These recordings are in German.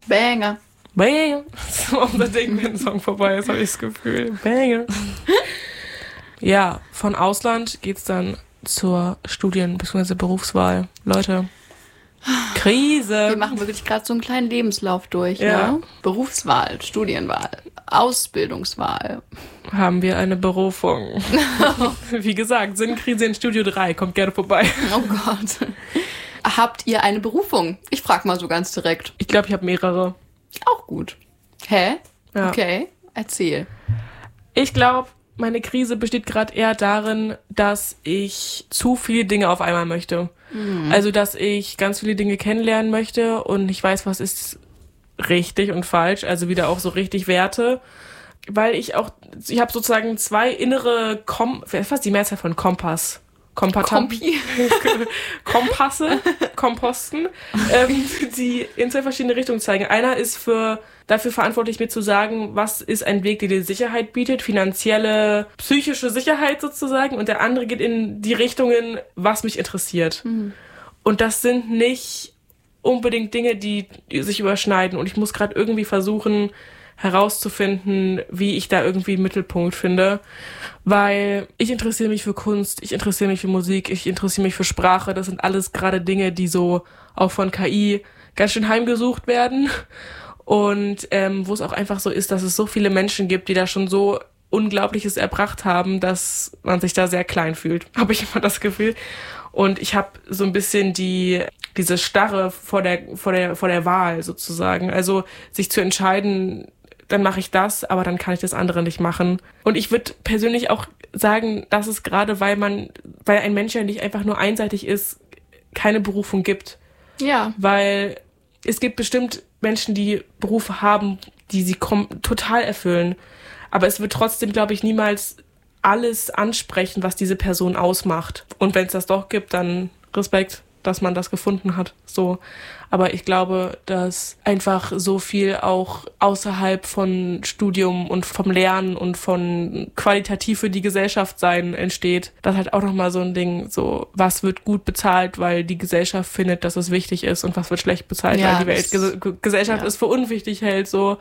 Banger. Banger. Das war unser Ding, wenn ein Song vorbei ist, habe ich das Gefühl. Banger. Ja, von Ausland geht's dann zur Studien- bzw. Berufswahl. Leute, Krise. Wir machen wirklich gerade so einen kleinen Lebenslauf durch. Ja. Ne? Berufswahl, Studienwahl, Ausbildungswahl. Haben wir eine Berufung. Wie gesagt, Sinnkrise in Studio 3. Kommt gerne vorbei. Oh Gott. Habt ihr eine Berufung? Ich frage mal so ganz direkt. Ich glaube, ich habe mehrere. Auch gut. Hä? Ja. Okay, erzähl. Ich glaube, meine Krise besteht gerade eher darin, dass ich zu viele Dinge auf einmal möchte. Also, dass ich ganz viele Dinge kennenlernen möchte und ich weiß, was ist richtig und falsch. Also wieder auch so richtig Werte. Weil ich habe sozusagen zwei innere was ist die Mehrzahl von Kompass? Komposten, die in zwei verschiedene Richtungen zeigen. Einer ist dafür verantwortlich, mir zu sagen, was ist ein Weg, der dir Sicherheit bietet, finanzielle, psychische Sicherheit sozusagen. Und der andere geht in die Richtungen, was mich interessiert. Und das sind nicht unbedingt Dinge, die sich überschneiden. Und ich muss gerade irgendwie versuchen, herauszufinden, wie ich da irgendwie einen Mittelpunkt finde. Weil ich interessiere mich für Kunst, ich interessiere mich für Musik, ich interessiere mich für Sprache. Das sind alles gerade Dinge, die so auch von KI ganz schön heimgesucht werden. Und wo es auch einfach so ist, dass es so viele Menschen gibt, die da schon so Unglaubliches erbracht haben, dass man sich da sehr klein fühlt. Habe ich immer das Gefühl. Und ich habe so ein bisschen diese Starre vor der Wahl sozusagen. Also sich zu entscheiden, dann mache ich das, aber dann kann ich das andere nicht machen. Und ich würde persönlich auch sagen, dass es gerade, weil ein Mensch ja nicht einfach nur einseitig ist, keine Berufung gibt. Ja. Weil es gibt bestimmt Menschen, die Berufe haben, die sie total erfüllen. Aber es wird trotzdem, glaube ich, niemals alles ansprechen, was diese Person ausmacht. Und wenn es das doch gibt, dann Respekt, dass man das gefunden hat. So. Aber ich glaube, dass einfach so viel auch außerhalb von Studium und vom Lernen und von qualitativ für die Gesellschaft sein entsteht. Das ist halt auch nochmal so ein Ding, so was wird gut bezahlt, weil die Gesellschaft findet, dass es wichtig ist und was wird schlecht bezahlt, Ja, weil die Gesellschaft es für unwichtig hält. So.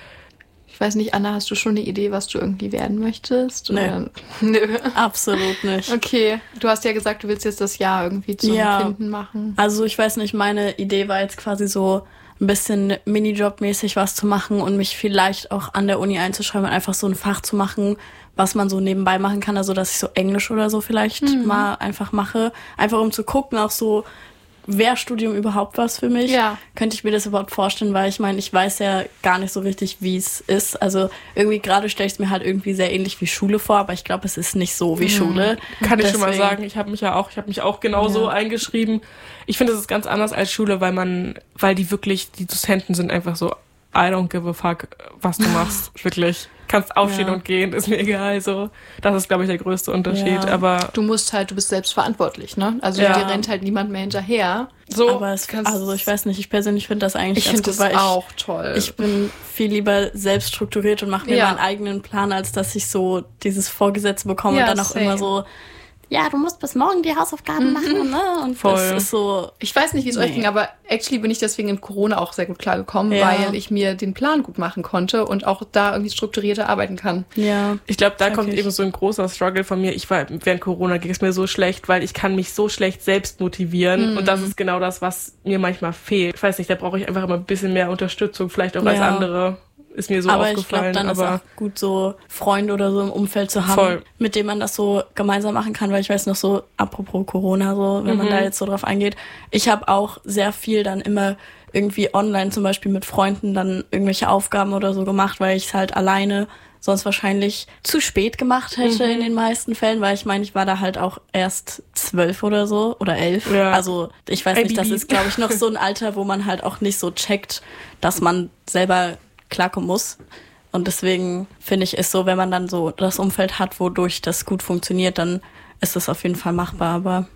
Ich weiß nicht, Anna, hast du schon eine Idee, was du irgendwie werden möchtest? Nee. Nö. Absolut nicht. Okay, du hast ja gesagt, du willst jetzt das Jahr irgendwie zum Finden machen. Also ich weiß nicht, meine Idee war jetzt quasi so ein bisschen Minijobmäßig was zu machen und mich vielleicht auch an der Uni einzuschreiben und einfach so ein Fach zu machen, was man so nebenbei machen kann. Also dass ich so Englisch oder so vielleicht mal einfach mache. Einfach um zu gucken, auch so, wäre Studium überhaupt was für mich? Ja. Könnte ich mir das überhaupt vorstellen, weil ich meine, ich weiß ja gar nicht so richtig, wie es ist. Also irgendwie gerade stelle ich es mir halt irgendwie sehr ähnlich wie Schule vor, aber ich glaube, es ist nicht so wie Schule. Kann ich schon mal sagen, ich habe mich auch genauso eingeschrieben. Ich finde, es ist ganz anders als Schule, weil die Dozenten sind einfach so, I don't give a fuck, was du machst, wirklich. Kannst aufstehen und gehen, ist mir egal, so. Das ist, glaube ich, der größte Unterschied, aber... Du bist selbst verantwortlich, ne? Also dir rennt halt niemand mehr hinterher. So, aber ich weiß nicht, ich persönlich finde das eigentlich ganz gut, weil auch toll. Ich bin viel lieber selbst strukturiert und mache mir meinen eigenen Plan, als dass ich so dieses Vorgesetzte bekomme und dann auch immer so, ja, du musst bis morgen die Hausaufgaben machen, ne? Und das ist so... Ich weiß nicht, wie es euch ging, aber actually bin ich deswegen in Corona auch sehr gut klargekommen, weil ich mir den Plan gut machen konnte und auch da irgendwie strukturierter arbeiten kann. Ja. Ich glaube, da kommt eben so ein großer Struggle von mir. Während Corona ging es mir so schlecht, weil ich kann mich so schlecht selbst motivieren und das ist genau das, was mir manchmal fehlt. Ich weiß nicht, da brauche ich einfach immer ein bisschen mehr Unterstützung, vielleicht auch als andere. Ist mir so aufgefallen. Ich glaube, dann ist auch gut, so Freunde oder so im Umfeld zu haben, mit denen man das so gemeinsam machen kann, weil ich weiß noch so, apropos Corona, so, wenn man da jetzt so drauf eingeht, ich habe auch sehr viel dann immer irgendwie online zum Beispiel mit Freunden dann irgendwelche Aufgaben oder so gemacht, weil ich es halt alleine sonst wahrscheinlich zu spät gemacht hätte in den meisten Fällen, weil ich meine, ich war da halt auch erst 12 oder so oder 11. Ja. Also ich weiß nicht, das ist, glaube ich, noch so ein Alter, wo man halt auch nicht so checkt, dass man selber klarkommen muss. Und deswegen finde ich es so, wenn man dann so das Umfeld hat, wodurch das gut funktioniert, dann ist das auf jeden Fall machbar. Aber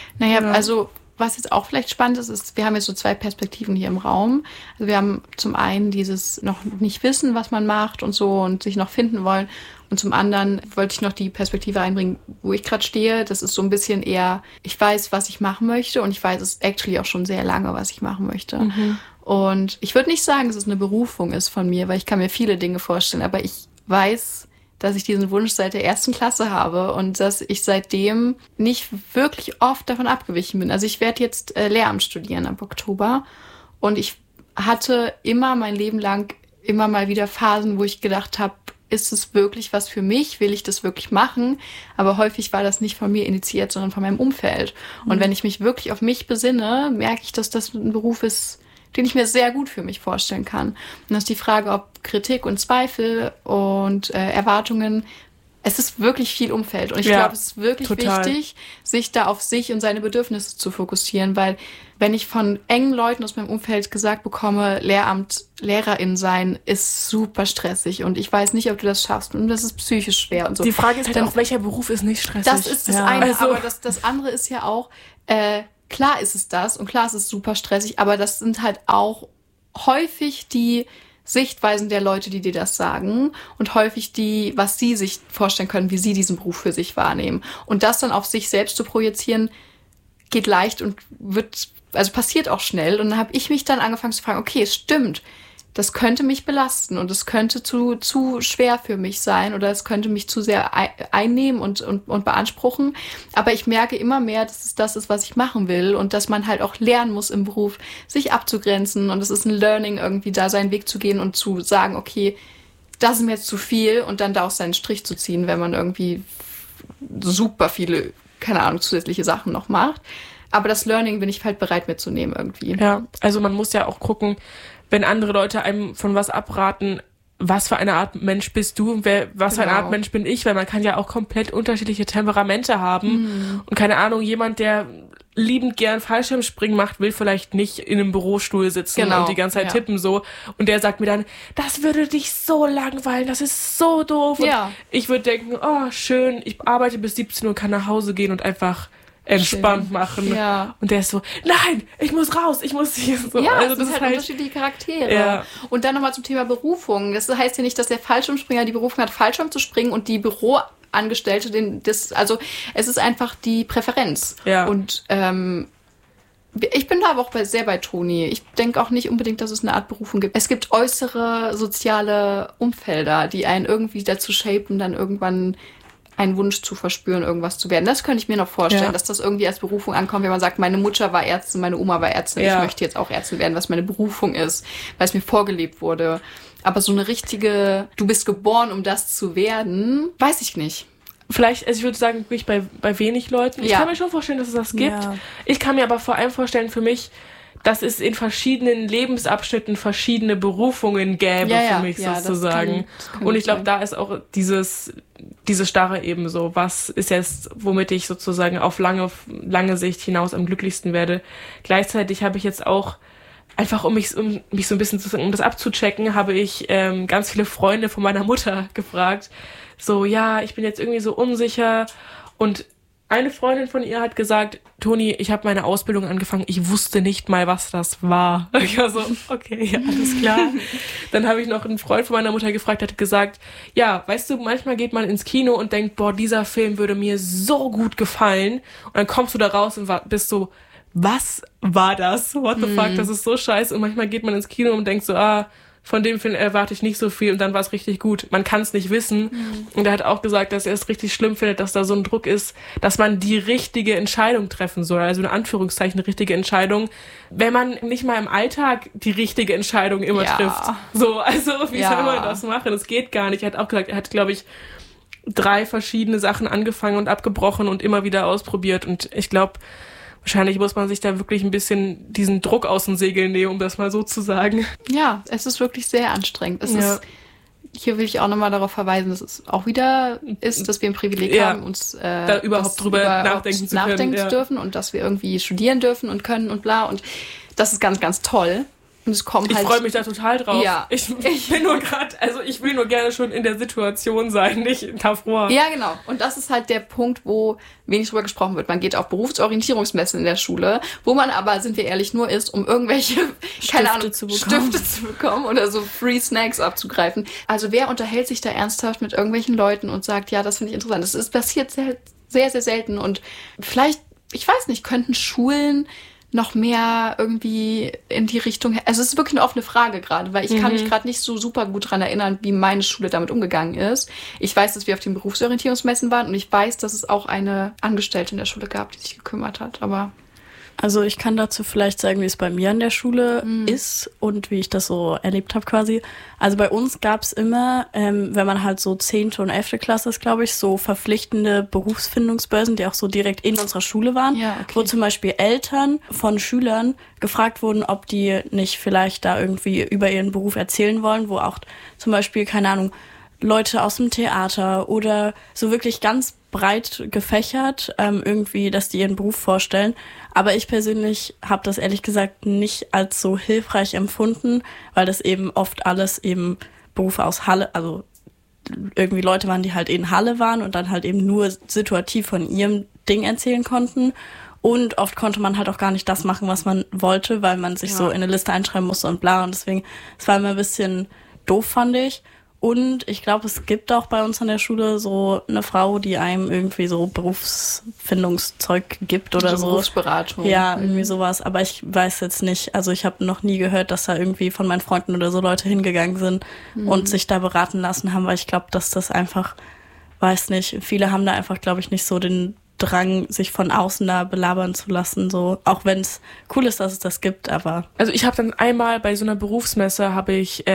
also was jetzt auch vielleicht spannend ist, wir haben jetzt so zwei Perspektiven hier im Raum. Also wir haben zum einen dieses noch nicht wissen, was man macht und so und sich noch finden wollen. Und zum anderen wollte ich noch die Perspektive einbringen, wo ich gerade stehe. Das ist so ein bisschen eher, ich weiß, was ich machen möchte und ich weiß es actually auch schon sehr lange, was ich machen möchte. Und ich würde nicht sagen, dass es eine Berufung ist von mir, weil ich kann mir viele Dinge vorstellen, aber ich weiß, dass ich diesen Wunsch seit der 1. Klasse habe und dass ich seitdem nicht wirklich oft davon abgewichen bin. Also ich werde jetzt Lehramt studieren ab Oktober und ich hatte immer mein Leben lang immer mal wieder Phasen, wo ich gedacht habe, ist es wirklich was für mich? Will ich das wirklich machen? Aber häufig war das nicht von mir initiiert, sondern von meinem Umfeld. Und wenn ich mich wirklich auf mich besinne, merke ich, dass das ein Beruf ist, den ich mir sehr gut für mich vorstellen kann. Und das ist die Frage, ob Kritik und Zweifel und Erwartungen, es ist wirklich viel Umfeld. Und ich glaube, es ist wirklich wichtig, sich da auf sich und seine Bedürfnisse zu fokussieren, weil wenn ich von engen Leuten aus meinem Umfeld gesagt bekomme, Lehramt, Lehrerin sein, ist super stressig und ich weiß nicht, ob du das schaffst und das ist psychisch schwer und so. Die Frage ist halt auch, welcher Beruf ist nicht stressig? Das ist das eine, aber das andere ist ja auch, klar ist es das und klar ist es super stressig, aber das sind halt auch häufig die Sichtweisen der Leute, die dir das sagen und häufig was sie sich vorstellen können, wie sie diesen Beruf für sich wahrnehmen. Und das dann auf sich selbst zu projizieren, geht leicht und passiert auch schnell. Und dann habe ich mich dann angefangen zu fragen, okay, es stimmt, das könnte mich belasten und es könnte zu schwer für mich sein oder es könnte mich zu sehr einnehmen und beanspruchen. Aber ich merke immer mehr, dass es das ist, was ich machen will und dass man halt auch lernen muss im Beruf, sich abzugrenzen und es ist ein Learning, irgendwie da seinen Weg zu gehen und zu sagen, okay, das ist mir jetzt zu viel und dann da auch seinen Strich zu ziehen, wenn man irgendwie super viele, keine Ahnung, zusätzliche Sachen noch macht. Aber das Learning bin ich halt bereit mitzunehmen irgendwie. Ja, also man muss ja auch gucken, wenn andere Leute einem von was abraten, was für eine Art Mensch bist du und was für eine Art Mensch bin ich, weil man kann ja auch komplett unterschiedliche Temperamente haben und keine Ahnung, jemand, der liebend gern Fallschirmspringen macht, will vielleicht nicht in einem Bürostuhl sitzen und die ganze Zeit tippen so und der sagt mir dann, das würde dich so langweilen, das ist so doof und ich würde denken, oh schön, ich arbeite bis 17 Uhr, kann nach Hause gehen und einfach entspannt machen. Ja. Und der ist so, nein, ich muss raus, ich muss hier so. Ja, also das sind halt unterschiedliche Charaktere. Ja. Und dann nochmal zum Thema Berufung. Das heißt ja nicht, dass der Fallschirmspringer die Berufung hat, Fallschirm zu springen und die Büroangestellte, also es ist einfach die Präferenz. Ja. Und ich bin da aber auch sehr bei Toni. Ich denke auch nicht unbedingt, dass es eine Art Berufung gibt. Es gibt äußere soziale Umfelder, die einen irgendwie dazu shapen, dann irgendwann einen Wunsch zu verspüren, irgendwas zu werden. Das könnte ich mir noch vorstellen, dass das irgendwie als Berufung ankommt, wenn man sagt, meine Mutter war Ärztin, meine Oma war Ärztin, ich möchte jetzt auch Ärztin werden, was meine Berufung ist, weil es mir vorgelebt wurde. Aber so eine richtige, du bist geboren, um das zu werden, weiß ich nicht. Vielleicht, also ich würde sagen, wirklich bei wenig Leuten. Ich kann mir schon vorstellen, dass es das gibt. Ja. Ich kann mir aber vor allem vorstellen, für mich, dass es in verschiedenen Lebensabschnitten verschiedene Berufungen gäbe, für mich sozusagen. Das kann und ich glaube, da ist auch diese Starre eben so, was ist jetzt, womit ich sozusagen auf lange Sicht hinaus am glücklichsten werde. Gleichzeitig habe ich jetzt auch, einfach um mich so ein bisschen um das abzuchecken, habe ich ganz viele Freunde von meiner Mutter gefragt. So, ja, ich bin jetzt irgendwie so unsicher und eine Freundin von ihr hat gesagt, Toni, ich habe meine Ausbildung angefangen, ich wusste nicht mal, was das war. Ich war so, okay, ja, alles klar. Dann habe ich noch einen Freund von meiner Mutter gefragt, der hat gesagt, ja, weißt du, manchmal geht man ins Kino und denkt, boah, dieser Film würde mir so gut gefallen. Und dann kommst du da raus und bist so, was war das? What the fuck, das ist so scheiße. Und manchmal geht man ins Kino und denkt so, von dem Film erwarte ich nicht so viel und dann war es richtig gut. Man kann es nicht wissen. Und er hat auch gesagt, dass er es richtig schlimm findet, dass da so ein Druck ist, dass man die richtige Entscheidung treffen soll. Also in Anführungszeichen eine richtige Entscheidung, wenn man nicht mal im Alltag die richtige Entscheidung immer trifft. So, also wie soll man das machen? Das geht gar nicht. Er hat auch gesagt, er hat, glaube ich, 3 verschiedene Sachen angefangen und abgebrochen und immer wieder ausprobiert. Und ich glaube, wahrscheinlich muss man sich da wirklich ein bisschen diesen Druck aus den Segeln nehmen, um das mal so zu sagen. Ja, es ist wirklich sehr anstrengend. Hier will ich auch nochmal darauf verweisen, dass es auch wieder ist, dass wir ein Privileg haben, uns da überhaupt drüber nachdenken zu dürfen und dass wir irgendwie studieren dürfen und können und bla. Und das ist ganz, ganz toll. Und es kommt ich freue mich da total drauf. Ja. Ich bin nur gerade, also ich will nur gerne schon in der Situation sein, nicht davor. Ja, genau. Und das ist halt der Punkt, wo wenig drüber gesprochen wird. Man geht auf Berufsorientierungsmessen in der Schule, wo man aber, sind wir ehrlich, nur ist, um irgendwelche, Stifte zu bekommen oder so Free Snacks abzugreifen. Also wer unterhält sich da ernsthaft mit irgendwelchen Leuten und sagt, ja, das finde ich interessant. Das passiert sehr, sehr, sehr selten. Und vielleicht, ich weiß nicht, könnten Schulen noch mehr irgendwie in die Richtung... Also es ist wirklich eine offene Frage gerade, weil ich kann mich gerade nicht so super gut dran erinnern, wie meine Schule damit umgegangen ist. Ich weiß, dass wir auf den Berufsorientierungsmessen waren und ich weiß, dass es auch eine Angestellte in der Schule gab, die sich gekümmert hat, aber... Also ich kann dazu vielleicht sagen, wie es bei mir an der Schule ist und wie ich das so erlebt habe quasi. Also bei uns gab es immer, wenn man halt so 10. und 11. Klasse ist, glaube ich, so verpflichtende Berufsfindungsbörsen, die auch so direkt in unserer Schule waren, wo zum Beispiel Eltern von Schülern gefragt wurden, ob die nicht vielleicht da irgendwie über ihren Beruf erzählen wollen, wo auch zum Beispiel, keine Ahnung, Leute aus dem Theater oder so wirklich ganz breit gefächert irgendwie, dass die ihren Beruf vorstellen. Aber ich persönlich habe das ehrlich gesagt nicht als so hilfreich empfunden, weil das eben oft alles eben Berufe aus Halle, also irgendwie Leute waren, die halt in Halle waren und dann halt eben nur situativ von ihrem Ding erzählen konnten. Und oft konnte man halt auch gar nicht das machen, was man wollte, weil man sich so in eine Liste einschreiben musste und bla. Und deswegen, es war immer ein bisschen doof, fand ich. Und ich glaube, es gibt auch bei uns an der Schule so eine Frau, die einem irgendwie so Berufsfindungszeug gibt oder so. Berufsberatung. Ja, irgendwie sowas. Aber ich weiß jetzt nicht, also ich habe noch nie gehört, dass da irgendwie von meinen Freunden oder so Leute hingegangen sind und sich da beraten lassen haben, weil ich glaube, dass das einfach, weiß nicht, viele haben da einfach, glaube ich, nicht so den Drang, sich von außen da belabern zu lassen, so, auch wenn es cool ist, dass es das gibt, aber... Also ich habe dann einmal bei so einer Berufsmesse habe ich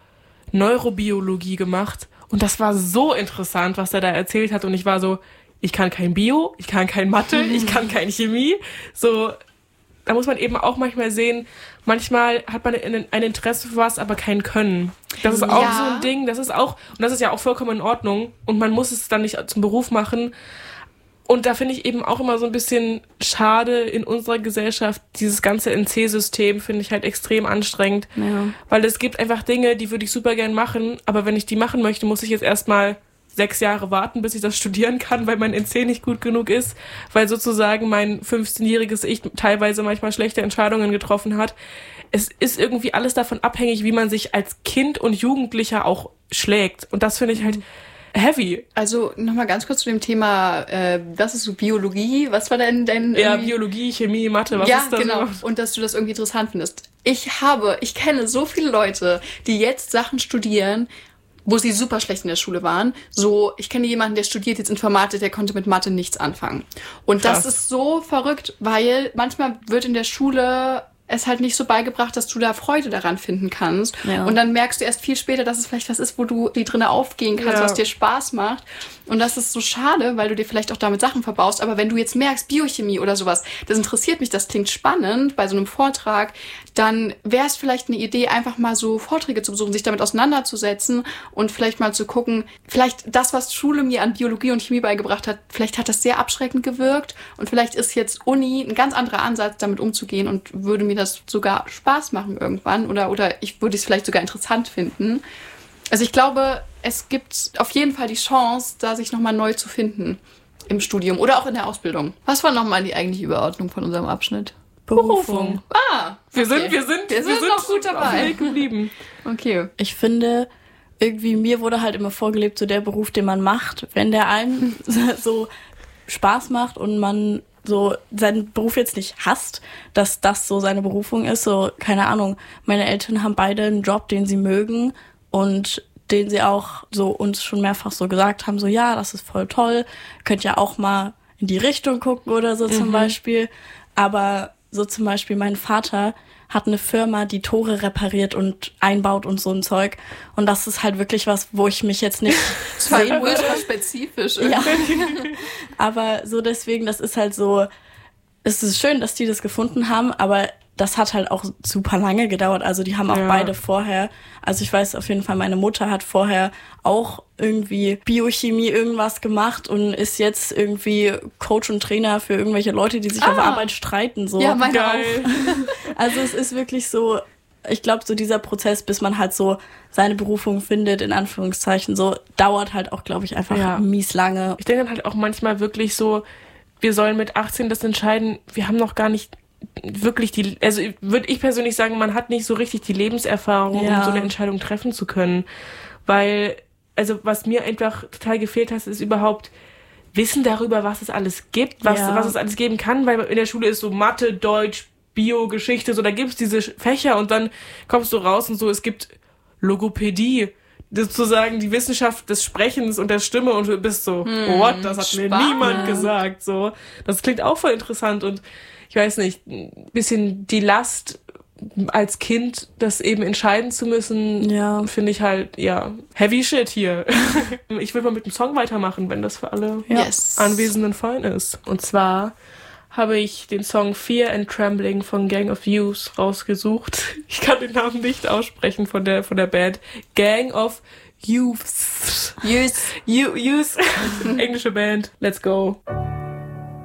Neurobiologie gemacht und das war so interessant, was er da erzählt hat und ich war so, ich kann kein Bio, ich kann kein Mathe, ich kann kein Chemie, so, da muss man eben auch manchmal sehen, manchmal hat man ein Interesse für was, aber kein Können. Das ist auch so ein Ding, das ist auch, und das ist ja auch vollkommen in Ordnung und man muss es dann nicht zum Beruf machen. Und da finde ich eben auch immer so ein bisschen schade in unserer Gesellschaft, dieses ganze NC-System finde ich halt extrem anstrengend, weil es gibt einfach Dinge, die würde ich super gern machen, aber wenn ich die machen möchte, muss ich jetzt erstmal 6 Jahre warten, bis ich das studieren kann, weil mein NC nicht gut genug ist, weil sozusagen mein 15-jähriges Ich teilweise manchmal schlechte Entscheidungen getroffen hat. Es ist irgendwie alles davon abhängig, wie man sich als Kind und Jugendlicher auch schlägt. Und das finde ich halt heavy. Also nochmal ganz kurz zu dem Thema, was ist so Biologie? Was war denn Ja, Biologie, Chemie, Mathe, was ist das? Ja, genau. Und dass du das irgendwie interessant findest. Ich kenne so viele Leute, die jetzt Sachen studieren, wo sie super schlecht in der Schule waren. So, ich kenne jemanden, der studiert jetzt Informatik, der konnte mit Mathe nichts anfangen. Und Krass. Das ist so verrückt, weil manchmal wird in der Schule es halt nicht so beigebracht, dass du da Freude daran finden kannst. Ja. Und dann merkst du erst viel später, dass es vielleicht was ist, wo du die drinne aufgehen kannst, was dir Spaß macht. Und das ist so schade, weil du dir vielleicht auch damit Sachen verbaust. Aber wenn du jetzt merkst, Biochemie oder sowas, das interessiert mich, das klingt spannend bei so einem Vortrag, dann wäre es vielleicht eine Idee, einfach mal so Vorträge zu besuchen, sich damit auseinanderzusetzen und vielleicht mal zu gucken, vielleicht das, was Schule mir an Biologie und Chemie beigebracht hat, vielleicht hat das sehr abschreckend gewirkt und vielleicht ist jetzt Uni ein ganz anderer Ansatz, damit umzugehen und würde mir das sogar Spaß machen irgendwann oder ich würde es vielleicht sogar interessant finden. Also ich glaube, es gibt auf jeden Fall die Chance, da sich nochmal neu zu finden im Studium oder auch in der Ausbildung. Was war nochmal die eigentliche Überordnung von unserem Abschnitt? Berufung. Ah, wir sind noch gut dabei geblieben. Okay. Ich finde, irgendwie mir wurde halt immer vorgelebt, so der Beruf, den man macht, wenn der einem so Spaß macht und man so seinen Beruf jetzt nicht hasst, dass das so seine Berufung ist, so, keine Ahnung, meine Eltern haben beide einen Job, den sie mögen und den sie auch so uns schon mehrfach so gesagt haben, so, ja, das ist voll toll, könnt ja auch mal in die Richtung gucken oder so zum Beispiel, aber so zum Beispiel mein Vater hat eine Firma, die Tore repariert und einbaut und so ein Zeug. Und das ist halt wirklich was, wo ich mich jetzt nicht sehen würde. Das spezifisch. Ja. Aber so deswegen, das ist halt so, es ist schön, dass die das gefunden haben, aber das hat halt auch super lange gedauert. Also die haben auch beide vorher, also ich weiß auf jeden Fall, meine Mutter hat vorher auch irgendwie Biochemie irgendwas gemacht und ist jetzt irgendwie Coach und Trainer für irgendwelche Leute, die sich auf Arbeit streiten. So. Ja, meine auch. Also es ist wirklich so, ich glaube, so dieser Prozess, bis man halt so seine Berufung findet, in Anführungszeichen, so dauert halt auch, glaube ich, einfach mies lange. Ich denke dann halt auch manchmal wirklich so, wir sollen mit 18 das entscheiden, wir haben noch gar nicht wirklich also würde ich persönlich sagen, man hat nicht so richtig die Lebenserfahrung, um so eine Entscheidung treffen zu können. Weil, also was mir einfach total gefehlt hat, ist überhaupt Wissen darüber, was es alles gibt, was es alles geben kann, weil in der Schule ist so Mathe, Deutsch, Bio-Geschichte, so, da gibt's diese Fächer und dann kommst du raus und so, es gibt Logopädie, sozusagen die Wissenschaft des Sprechens und der Stimme und du bist so, what, das hat mir niemand gesagt, so. Das klingt auch voll interessant und ich weiß nicht, ein bisschen die Last als Kind, das eben entscheiden zu müssen, finde ich halt, heavy shit hier. Ich will mal mit dem Song weitermachen, wenn das für alle Anwesenden fein ist. Und zwar habe ich den Song Fear and Trembling von Gang of Youths rausgesucht. Ich kann den Namen nicht aussprechen von der Band. Gang of Youths. Youths. Englische Band. Let's go.